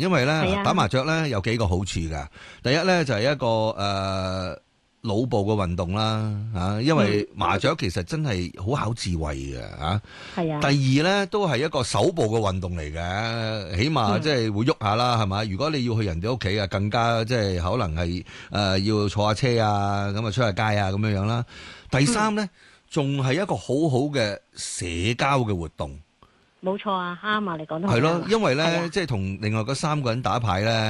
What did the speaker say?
因為咧係啊打麻雀咧有幾個好處噶。第一咧就係一個腦部嘅運動啦，因為麻雀其實真係好考智慧嘅嚇。 係啊。 第二咧都係一個手部嘅運動嚟嘅，起碼即係會喐下啦，係嘛？如果你要去人哋屋企啊，更加即係可能係要坐下車啊，咁啊出下街啊咁樣樣啦。第三咧仲係一個好好嘅社交嘅活動。 冇錯啊，啱啊，你講得好係咯啱啊， 因為咧係啊即係同另外嗰3個人打牌咧。